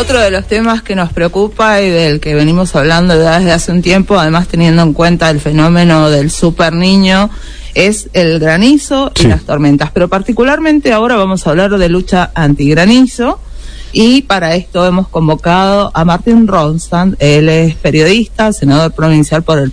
Otro de los temas que nos preocupa y del que venimos hablando desde hace un tiempo, además teniendo en cuenta el fenómeno del Super Niño, es el granizo y las tormentas. Pero particularmente ahora vamos a hablar de lucha antigranizo, y para esto hemos convocado a Martín Ronstadt. Él es periodista, senador provincial por el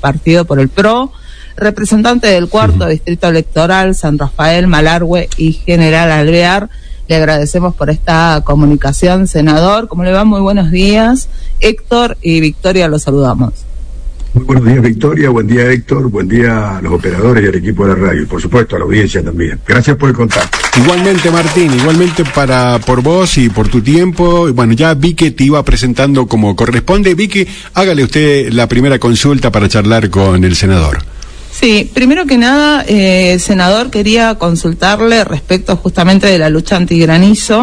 PRO, representante del cuarto distrito electoral, San Rafael, Malargüe y General Alvear. Le agradecemos por esta comunicación, senador. ¿Cómo le va? Muy buenos días. Héctor y Victoria, los saludamos. Muy buenos días, Victoria. Buen día, Héctor. Buen día a los operadores y al equipo de la radio. Y por supuesto a la audiencia también. Gracias por el contacto. Igualmente, Martín, igualmente por vos y por tu tiempo. Bueno, ya vi que te iba presentando como corresponde. Vi que hágale usted la primera consulta para charlar con el senador. Sí, primero que nada, senador, quería consultarle respecto justamente de la lucha antigranizo,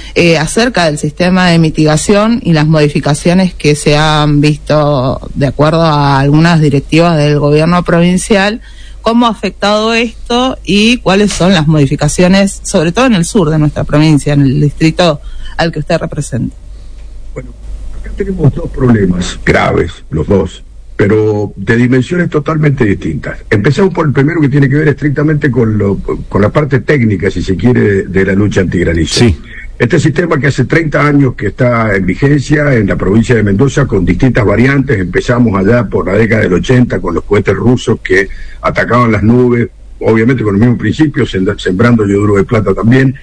acerca del sistema de mitigación y las modificaciones que se han visto de acuerdo a algunas directivas del gobierno provincial. ¿Cómo ha afectado esto y cuáles son las modificaciones, sobre todo en el sur de nuestra provincia, en el distrito al que usted representa? Bueno, acá tenemos dos problemas graves, los dos, pero de dimensiones totalmente distintas. Empezamos por el primero, que tiene que ver estrictamente con la parte técnica, si se quiere, de la lucha antigranizo. Sí. Este sistema que hace 30 años que está en vigencia en la provincia de Mendoza con distintas variantes. Empezamos allá por la década del 80 con los cohetes rusos que atacaban las nubes, obviamente con el mismo principio, sembrando yoduro de plata también,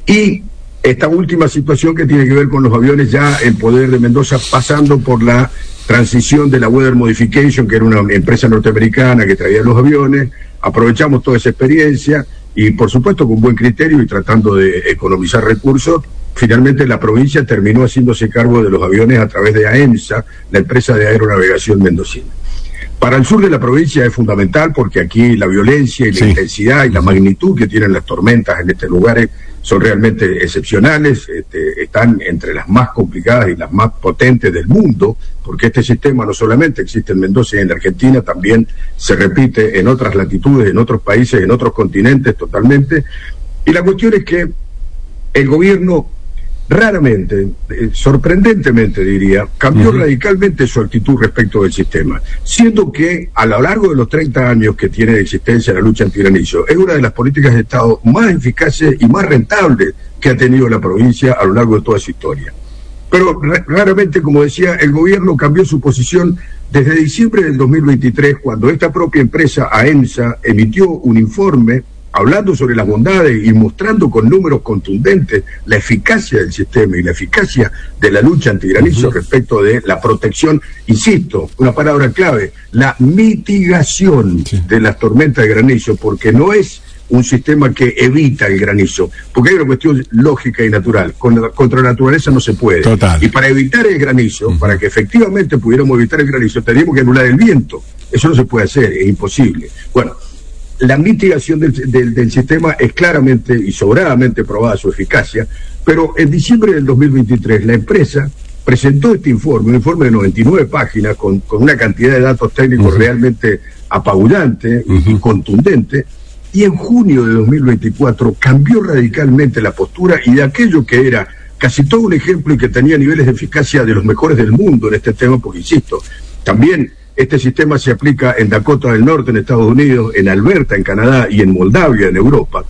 y esta última situación que tiene que ver con los aviones ya en poder de Mendoza, pasando por la transición de la Weather Modification, que era una empresa norteamericana que traía los aviones. Aprovechamos toda esa experiencia y, por supuesto, con buen criterio y tratando de economizar recursos, finalmente la provincia terminó haciéndose cargo de los aviones a través de AEMSA, la empresa de aeronavegación mendocina. Para el sur de la provincia es fundamental porque aquí la violencia y la intensidad y la magnitud que tienen las tormentas en estos lugares son realmente excepcionales, están entre las más complicadas y las más potentes del mundo, porque este sistema no solamente existe en Mendoza y en la Argentina, también se repite en otras latitudes, en otros países, en otros continentes totalmente. Y la cuestión es que el gobierno raramente, sorprendentemente diría, cambió radicalmente su actitud respecto del sistema, siendo que a lo largo de los 30 años que tiene de existencia la lucha antigranizo, es una de las políticas de Estado más eficaces y más rentables que ha tenido la provincia a lo largo de toda su historia. Pero raramente, como decía, el gobierno cambió su posición desde diciembre del 2023, cuando esta propia empresa, AEMSA, emitió un informe hablando sobre las bondades y mostrando con números contundentes la eficacia del sistema y la eficacia de la lucha antigranizo respecto de la protección, insisto, una palabra clave, la mitigación de las tormentas de granizo, porque no es un sistema que evita el granizo, porque hay una cuestión lógica y natural. Contra la naturaleza no se puede. Total. Y para evitar el granizo, para que efectivamente pudiéramos evitar el granizo, teníamos que anular el viento. Eso no se puede hacer, es imposible. Bueno, la mitigación del sistema es claramente y sobradamente probada su eficacia, pero en diciembre del 2023 la empresa presentó este informe, un informe de 99 páginas con una cantidad de datos técnicos realmente apabullante y contundente, y en junio de 2024 cambió radicalmente la postura, y de aquello que era casi todo un ejemplo y que tenía niveles de eficacia de los mejores del mundo en este tema, porque insisto, también este sistema se aplica en Dakota del Norte, en Estados Unidos, en Alberta, en Canadá, y en Moldavia, en Europa.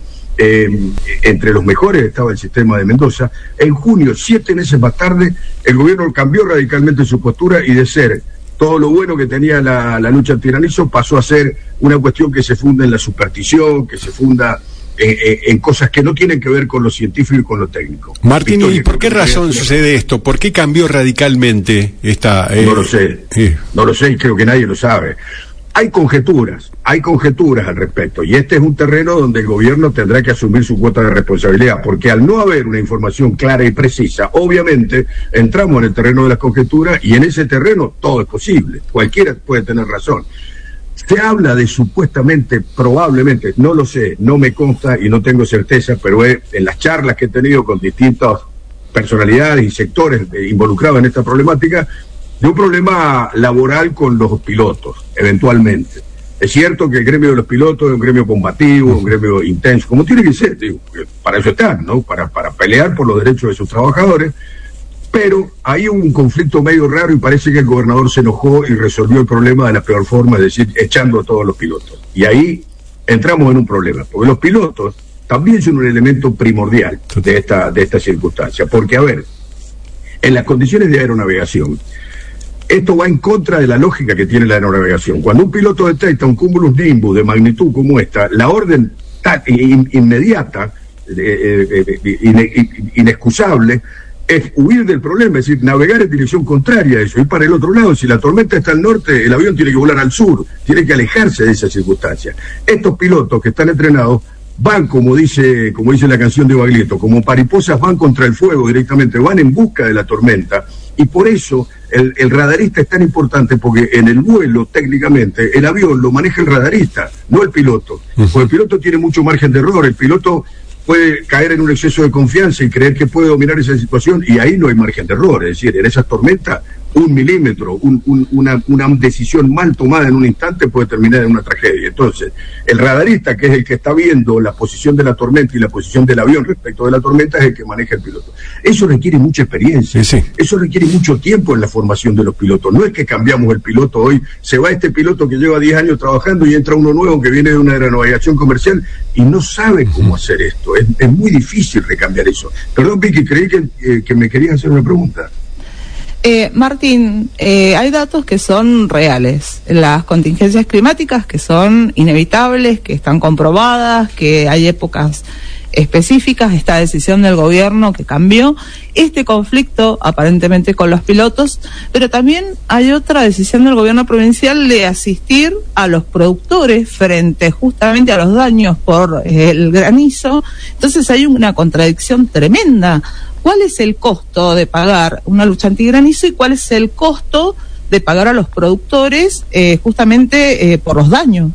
Entre los mejores estaba el sistema de Mendoza. En junio, 7 meses más tarde, el gobierno cambió radicalmente su postura, y de ser todo lo bueno que tenía la lucha antigranizo pasó a ser una cuestión que se funda en la superstición, que se funda en cosas que no tienen que ver con lo científico y con lo técnico. Martín, ¿y por qué razón sucede esto? ¿Por qué cambió radicalmente esta...? No lo sé, no lo sé, y creo que nadie lo sabe. Hay conjeturas al respecto, y este es un terreno donde el gobierno tendrá que asumir su cuota de responsabilidad, porque al no haber una información clara y precisa, obviamente entramos en el terreno de las conjeturas, y en ese terreno todo es posible, cualquiera puede tener razón. Se habla de supuestamente, probablemente, no lo sé, no me consta y no tengo certeza, pero en las charlas que he tenido con distintas personalidades y sectores involucrados en esta problemática, de un problema laboral con los pilotos, eventualmente. Es cierto que el gremio de los pilotos es un gremio combativo, un gremio intenso, como tiene que ser, digo, para eso están, ¿no? Para pelear por los derechos de sus trabajadores, Pero ahí hubo un conflicto medio raro y parece que el gobernador se enojó y resolvió el problema de la peor forma, es decir, echando a todos los pilotos. Y ahí entramos en un problema, porque los pilotos también son un elemento primordial de esta circunstancia. Porque, a ver, en las condiciones de aeronavegación, esto va en contra de la lógica que tiene la aeronavegación. Cuando un piloto detecta un cumulus nimbus de magnitud como esta, la orden inmediata, inexcusable, es huir del problema, es decir, navegar en dirección contraria a eso, ir para el otro lado. Si la tormenta está al norte, el avión tiene que volar al sur, tiene que alejarse de esa circunstancia. Estos pilotos que están entrenados van, como dice la canción de Baglietto, como mariposas van contra el fuego directamente, van en busca de la tormenta, y por eso el radarista es tan importante, porque en el vuelo, técnicamente, el avión lo maneja el radarista, no el piloto, porque el piloto tiene mucho margen de error, el piloto puede caer en un exceso de confianza y creer que puede dominar esa situación, y ahí no hay margen de error. Es decir, en esas tormentas, 1 milímetro, una decisión mal tomada en un instante puede terminar en una tragedia. Entonces, el radarista, que es el que está viendo la posición de la tormenta y la posición del avión respecto de la tormenta, es el que maneja el piloto. Eso requiere mucha experiencia, sí. Eso requiere mucho tiempo en la formación de los pilotos. No es que cambiamos el piloto hoy, se va este piloto que lleva 10 años trabajando y entra uno nuevo que viene de una aeronavegación comercial y no sabe cómo hacer esto. Es muy difícil recambiar eso. Perdón, Vicky, creí que me querías hacer una pregunta. Martín, hay datos que son reales, las contingencias climáticas que son inevitables, que están comprobadas, que hay épocas específicas, esta decisión del gobierno que cambió, este conflicto aparentemente con los pilotos, pero también hay otra decisión del gobierno provincial de asistir a los productores frente justamente a los daños por el granizo. Entonces hay una contradicción tremenda. ¿Cuál es el costo de pagar una lucha antigranizo y cuál es el costo de pagar a los productores justamente por los daños?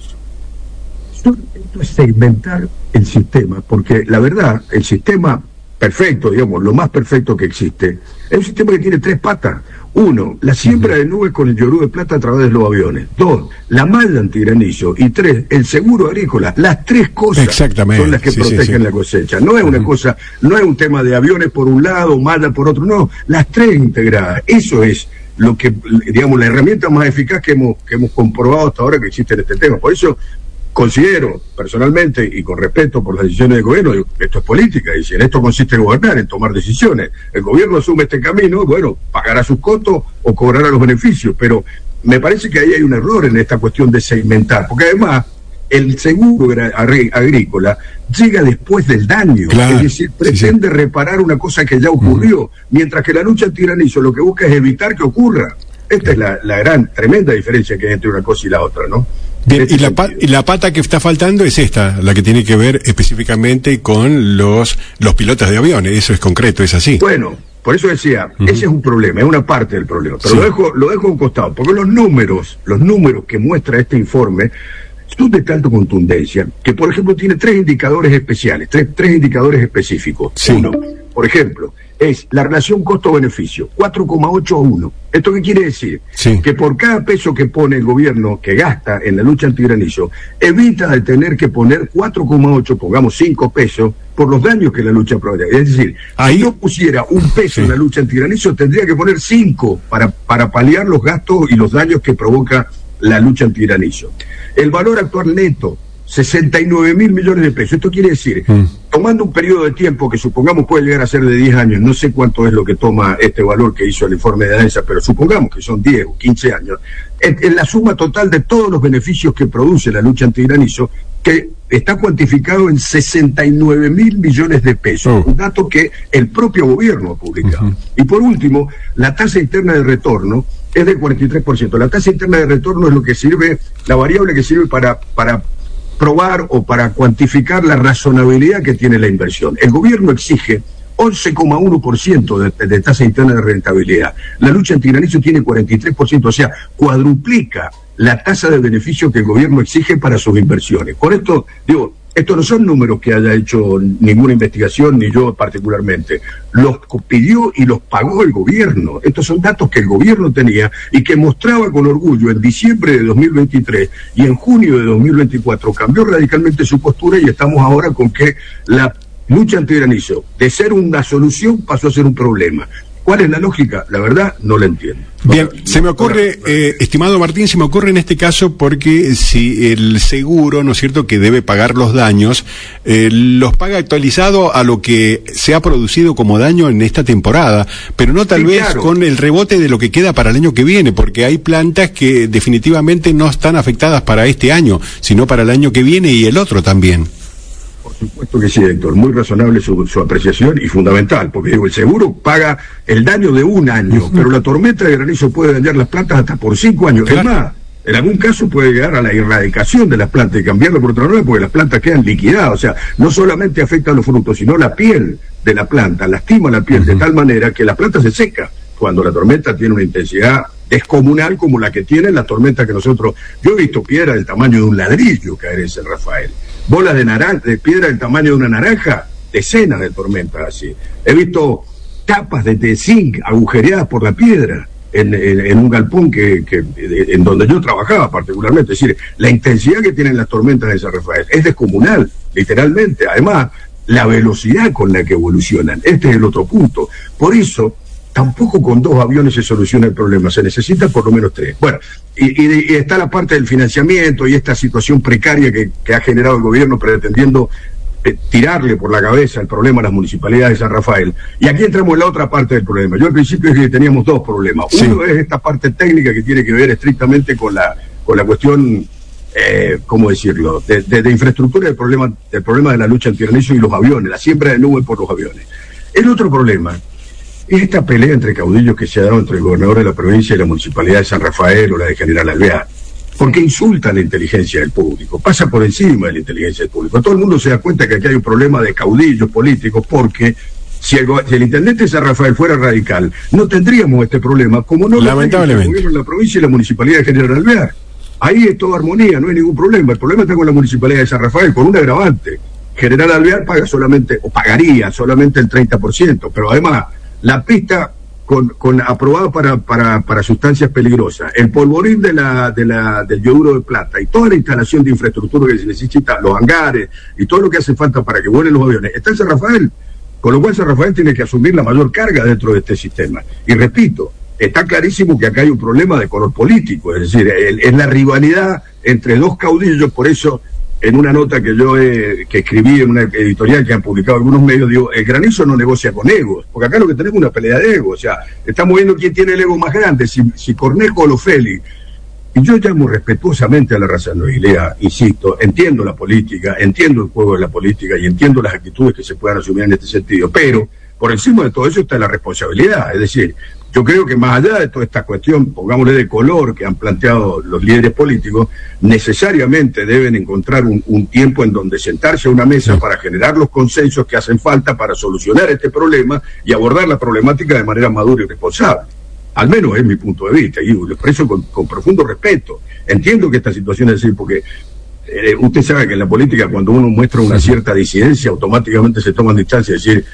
Esto es segmentar el sistema, porque la verdad, el sistema perfecto, digamos, lo más perfecto que existe, es un sistema que tiene 3 patas. 1, la siembra de nubes con el yoruba de plata a través de los aviones. 2, la malla antigranizo. Y 3, el seguro agrícola. Las 3 cosas son las que protegen la cosecha. No es una cosa, no es un tema de aviones por un lado, malla por otro, no. Las 3 integradas. Eso es lo que, digamos, la herramienta más eficaz que hemos comprobado hasta ahora que existe en este tema. Por eso considero, personalmente, y con respeto por las decisiones del gobierno, esto es política, y si en esto consiste en gobernar, en tomar decisiones, el gobierno asume este camino, bueno, pagará sus costos o cobrará los beneficios, pero me parece que ahí hay un error en esta cuestión de segmentar, porque además el seguro agrícola llega después del daño, es decir, pretende reparar una cosa que ya ocurrió, mientras que la lucha antigranizo lo que busca es evitar que ocurra. Esta es la gran, tremenda diferencia que hay entre una cosa y la otra, ¿no? Bien, y la pata que está faltando es esta, la que tiene que ver específicamente con los pilotos de aviones, eso es concreto, es así. Bueno, por eso decía, ese es un problema, es una parte del problema, pero lo dejo a un costado, porque los números que muestra este informe son de tanto contundencia, que por ejemplo tiene 3 indicadores especiales, tres indicadores específicos. Uno, por ejemplo, es la relación costo-beneficio, 4,8 a 1. ¿Esto qué quiere decir? Que por cada peso que pone el gobierno, que gasta en la lucha antigranizo, evita de tener que poner 4,8, pongamos 5 pesos, por los daños que la lucha provoca. Es decir, si yo pusiera 1 peso en la lucha antigranizo, tendría que poner 5 para paliar los gastos y los daños que provoca la lucha antigranizo. El valor actual neto, 69.000 millones de pesos. Esto quiere decir, tomando un periodo de tiempo que supongamos puede llegar a ser de 10 años, no sé cuánto es lo que toma este valor que hizo el informe de ANSA, pero supongamos que son 10 o 15 años, en la suma total de todos los beneficios que produce la lucha antigranizo, que está cuantificado en 69.000 millones de pesos, un dato que el propio gobierno ha publicado. Y por último, la tasa interna de retorno es del 43%. La tasa interna de retorno es lo que sirve, la variable que sirve para probar o para cuantificar la razonabilidad que tiene la inversión. El gobierno exige 11,1% de tasa interna de rentabilidad. La lucha antigranizo tiene 43%, o sea, cuadruplica la tasa de beneficio que el gobierno exige para sus inversiones. Por esto, digo, estos no son números que haya hecho ninguna investigación, ni yo particularmente. Los pidió y los pagó el gobierno. Estos son datos que el gobierno tenía y que mostraba con orgullo en diciembre de 2023 y en junio de 2024. Cambió radicalmente su postura y estamos ahora con que la lucha antigranizo, de ser una solución, pasó a ser un problema. ¿Cuál es la lógica? La verdad, no la entiendo. Bien, se me ocurre, estimado Martín, se me ocurre en este caso porque si el seguro, ¿no es cierto?, que debe pagar los daños, los paga actualizado a lo que se ha producido como daño en esta temporada, pero no tal vez claro, con el rebote de lo que queda para el año que viene, porque hay plantas que definitivamente no están afectadas para este año, sino para el año que viene y el otro también. Por supuesto que sí, Héctor, muy razonable su apreciación y fundamental, porque digo, el seguro paga el daño de un año, pero la tormenta de granizo puede dañar las plantas hasta por 5 años. Claro. Es más, en algún caso puede llegar a la erradicación de las plantas y cambiarlo por otra nueva, porque las plantas quedan liquidadas. O sea, no solamente afecta a los frutos, sino la piel de la planta, lastima la piel de tal manera que la planta se seca cuando la tormenta tiene una intensidad descomunal como la que tiene la tormenta que nosotros... Yo he visto piedra del tamaño de un ladrillo caer en San Rafael, bolas de piedra del tamaño de una naranja, decenas de tormentas así. He visto capas de zinc agujereadas por la piedra en un galpón en donde yo trabajaba particularmente. Es decir, la intensidad que tienen las tormentas de San Rafael es descomunal, literalmente. Además, la velocidad con la que evolucionan, este es el otro punto. Por eso, tampoco con 2 aviones se soluciona el problema, se necesita por lo menos 3. Bueno, y está la parte del financiamiento y esta situación precaria que ha generado el gobierno pretendiendo tirarle por la cabeza el problema a las municipalidades de San Rafael. Y aquí entramos en la otra parte del problema. Yo al principio dije que teníamos 2 problemas. Sí. Uno es esta parte técnica que tiene que ver estrictamente con la cuestión, ¿cómo decirlo?, de infraestructura del problema de la lucha antigranizo y los aviones, la siembra de nubes por los aviones. El otro problema es esta pelea entre caudillos que se ha dado entre el gobernador de la provincia y la municipalidad de San Rafael o la de General Alvear, porque insultan la inteligencia del público, pasa por encima de la inteligencia del público. Todo el mundo se da cuenta que aquí hay un problema de caudillos políticos, porque si el intendente de San Rafael fuera radical, no tendríamos este problema, como no lamentablemente el gobierno de la provincia y la municipalidad de General Alvear. Ahí es toda armonía, no hay ningún problema. El problema está con la municipalidad de San Rafael, con un agravante. General Alvear paga solamente, o pagaría solamente el 30%, pero además la pista aprobada para sustancias peligrosas, el polvorín del yoduro de plata y toda la instalación de infraestructura que se necesita, los hangares y todo lo que hace falta para que vuelen los aviones, está en San Rafael, con lo cual San Rafael tiene que asumir la mayor carga dentro de este sistema. Y repito, está clarísimo que acá hay un problema de color político, es decir, es la rivalidad entre 2 caudillos. Por eso, en una nota que yo que escribí en una editorial que han publicado algunos medios, digo, el granizo no negocia con egos, porque acá lo que tenemos es una pelea de egos. O sea, estamos viendo quién tiene el ego más grande, si Cornejo o los Félix. Y yo llamo respetuosamente a la razonabilidad, insisto, entiendo la política, entiendo el juego de la política y entiendo las actitudes que se puedan asumir en este sentido, pero por encima de todo eso está la responsabilidad. Es decir, yo creo que más allá de toda esta cuestión, pongámosle de color, que han planteado los líderes políticos, necesariamente deben encontrar un tiempo en donde sentarse a una mesa para generar los consensos que hacen falta para solucionar este problema y abordar la problemática de manera madura y responsable. Al menos es mi punto de vista, y lo expreso con profundo respeto. Entiendo que esta situación es así, porque usted sabe que en la política, cuando uno muestra una cierta disidencia, automáticamente se toman distancia, es decir,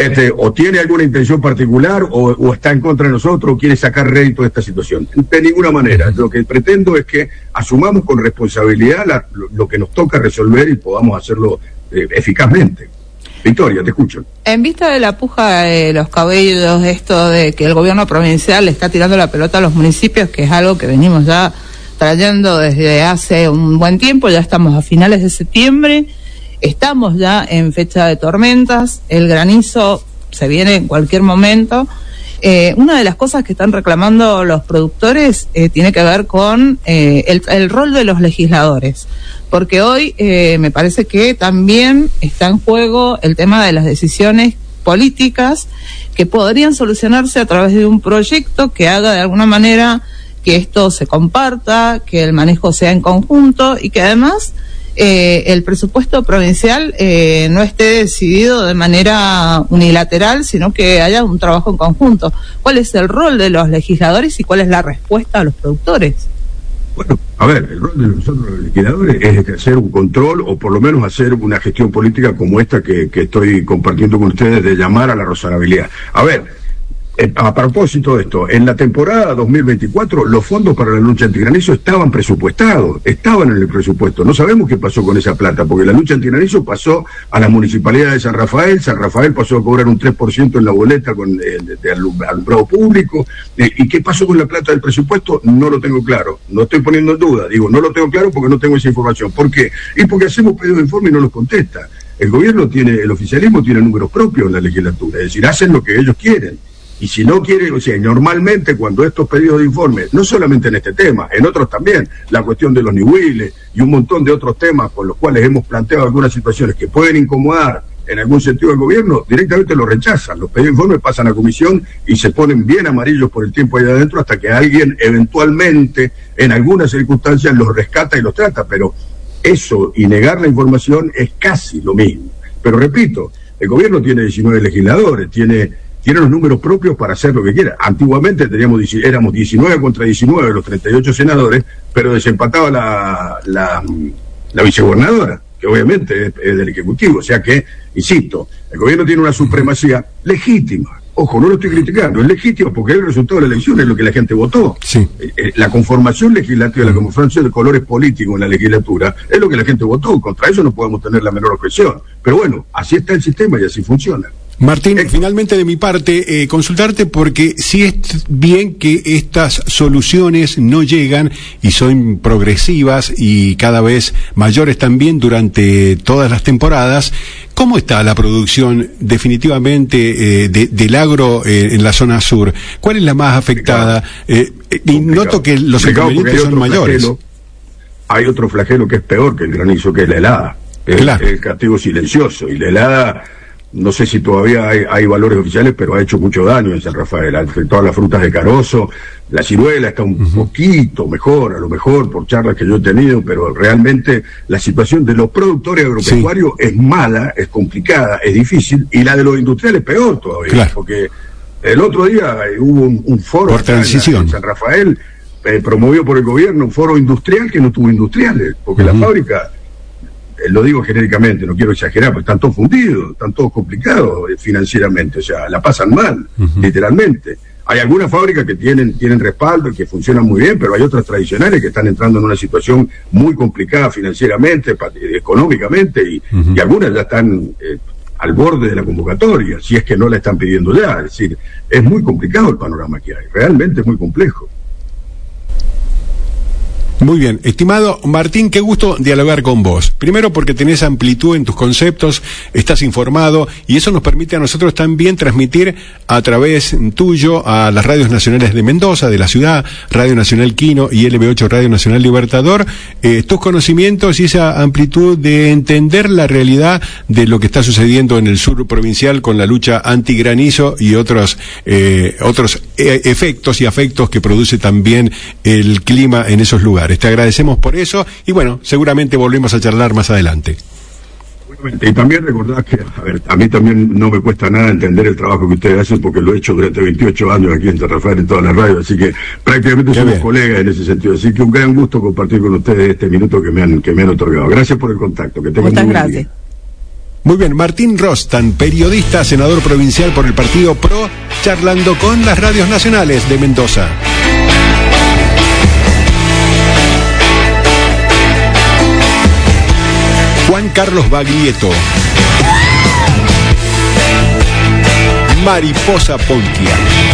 o tiene alguna intención particular o está en contra de nosotros o quiere sacar rédito de esta situación. De ninguna manera. Lo que pretendo es que asumamos con responsabilidad lo que nos toca resolver y podamos hacerlo eficazmente. Victoria, te escucho. En vista de la puja de los caudillos, esto de que el gobierno provincial le está tirando la pelota a los municipios, que es algo que venimos ya trayendo desde hace un buen tiempo, ya estamos a finales de septiembre, estamos ya en fecha de tormentas, el granizo se viene en cualquier momento. Una de las cosas que están reclamando los productores tiene que ver con el rol de los legisladores, porque hoy me parece que también está en juego el tema de las decisiones políticas que podrían solucionarse a través de un proyecto que haga de alguna manera que esto se comparta, que el manejo sea en conjunto y que además el presupuesto provincial no esté decidido de manera unilateral, sino que haya un trabajo en conjunto. ¿Cuál es el rol de los legisladores y cuál es la respuesta a los productores? Bueno, a ver, el rol de nosotros los legisladores es ejercer un control o por lo menos hacer una gestión política como esta que estoy compartiendo con ustedes, de llamar a la razonabilidad. A ver, A propósito de esto, en la temporada 2024 los fondos para la lucha antigranizo estaban presupuestados, estaban en el presupuesto. No sabemos qué pasó con esa plata, porque la lucha antigranizo pasó a la municipalidad de San Rafael pasó a cobrar un 3% en la boleta de alumbrado público. ¿Y qué pasó con la plata del presupuesto? No lo tengo claro, no estoy poniendo en duda, digo, no lo tengo claro porque no tengo esa información. ¿Por qué? Y porque hacemos pedidos de informe y no los contesta. El oficialismo tiene números propios en la legislatura, es decir, hacen lo que ellos quieren. Y si no quiere, o sea, normalmente cuando estos pedidos de informe, no solamente en este tema, en otros también, la cuestión de los niwiles y un montón de otros temas con los cuales hemos planteado algunas situaciones que pueden incomodar en algún sentido al gobierno, directamente lo rechazan. Los pedidos de informe pasan a comisión y se ponen bien amarillos por el tiempo ahí adentro hasta que alguien eventualmente, en algunas circunstancias, los rescata y los trata. Pero eso y negar la información es casi lo mismo. Pero repito, el gobierno tiene 19 legisladores, tiene los números propios para hacer lo que quiera. Antiguamente éramos 19 contra 19 de los 38 senadores, pero desempataba la vicegobernadora, que obviamente es del Ejecutivo. O sea que, insisto, el gobierno tiene una supremacía legítima. Ojo, no lo estoy criticando, es legítimo porque el resultado de la elección es lo que la gente votó. Sí. La conformación legislativa, la conformación de colores políticos en la legislatura es lo que la gente votó. Contra eso no podemos tener la menor objeción. Pero bueno, así está el sistema y así funciona. Martín, finalmente de mi parte, consultarte porque sí es bien que estas soluciones no llegan y son progresivas y cada vez mayores también durante todas las temporadas. ¿Cómo está la producción definitivamente del agro en la zona sur? ¿Cuál es la más afectada? Y noto que los inconvenientes son mayores. Hay otro flagelo que es peor que el granizo, que es la helada. Claro. El castigo silencioso. Y la helada, no sé si todavía hay valores oficiales, pero ha hecho mucho daño en San Rafael. Ha afectado a las frutas de carozo. La ciruela está un poquito mejor, a lo mejor por charlas que yo he tenido, pero realmente la situación de los productores agropecuarios es mala, es complicada, es difícil, y la de los industriales peor todavía. Claro. Porque el otro día hubo un foro en San Rafael, promovido por el gobierno, un foro industrial que no tuvo industriales, porque la fábrica, lo digo genéricamente, no quiero exagerar, pues están todos fundidos, están todos complicados financieramente, o sea, la pasan mal, literalmente. Hay algunas fábricas que tienen respaldo y que funcionan muy bien, pero hay otras tradicionales que están entrando en una situación muy complicada financieramente, económicamente, y algunas ya están al borde de la convocatoria, si es que no la están pidiendo ya. Es decir, es muy complicado el panorama que hay, realmente es muy complejo. Muy bien, estimado Martín, qué gusto dialogar con vos. Primero porque tenés amplitud en tus conceptos, estás informado y eso nos permite a nosotros también transmitir a través tuyo a las radios nacionales de Mendoza, de la ciudad, Radio Nacional Quino y LB8 Radio Nacional Libertador, tus conocimientos y esa amplitud de entender la realidad de lo que está sucediendo en el sur provincial con la lucha antigranizo y otros efectos y afectos que produce también el clima en esos lugares. Te agradecemos por eso y bueno, seguramente volvemos a charlar más adelante. Y también recordad que, a mí también no me cuesta nada entender el trabajo que ustedes hacen porque lo he hecho durante 28 años aquí en San Rafael, en todas las radios, así que prácticamente somos colegas en ese sentido. Así que un gran gusto compartir con ustedes este minuto que me han otorgado. Gracias por el contacto. Que tengan muchas gracias. Muy bien, Martín Rostan, periodista, senador provincial por el Partido PRO, charlando con las radios nacionales de Mendoza. Juan Carlos Baglietto, Mariposa Pontia.